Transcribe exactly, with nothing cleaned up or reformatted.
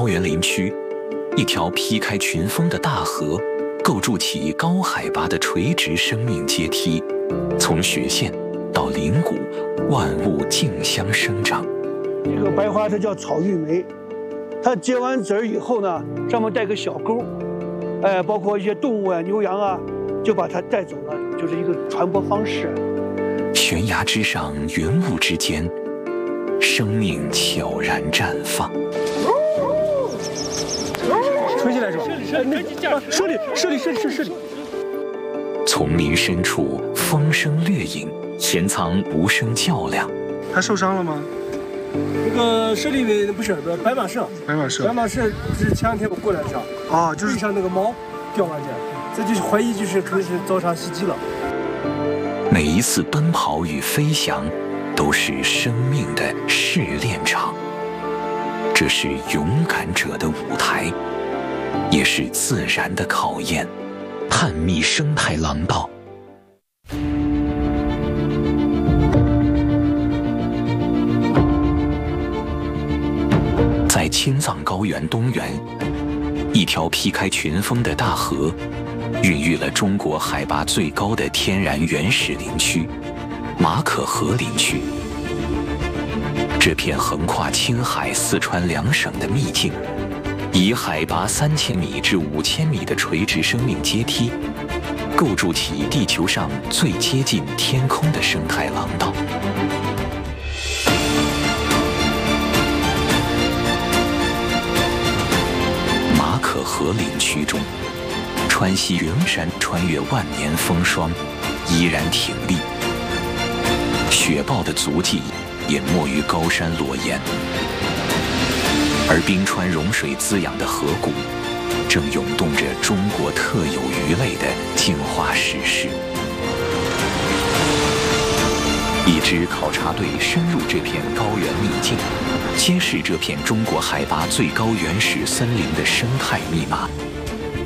高原林区，一条劈开群峰的大河，构筑起高海拔的垂直生命阶梯，从雪线到林谷，万物竞相生长。 这个白花它叫草玉梅，它结完籽儿以后呢，上面带个小钩，哎，包括一些动物啊、牛羊啊，就把它带走了，就是一个传播方式。 悬崖之上，云雾之间，生命悄然绽放。 吹起来是吧？射里，射里，射里，射里。 丛林深处，风声掠影，潜藏无声较量。 他受伤了吗？ 那个射里尾不是白马鹧， 白马鹧， 白马鹧是前两天我过来的啊，就是地上那个猫掉下去，这就是怀疑就是可能是遭啥袭击了。 每一次奔跑与飞翔，都是生命的试炼场。这是勇敢者的舞台，也是自然的考验。探秘生态廊道。在青藏高原东缘，一条劈开群峰的大河，孕育了中国海拔最高的天然原始林区——马可河林区。这片横跨青海、四川两省的秘境，以海拔三千米至五千米的垂直生命阶梯，构筑起地球上最接近天空的生态廊道。马可河林区中，川西云山穿越万年风霜，依然挺立。雪豹的足迹淹没于高山裸岩，而冰川融水滋养的河谷，正涌动着中国特有鱼类的进化史诗。一支考察队深入这片高原秘境，揭示这片中国海拔最高原始森林的生态密码。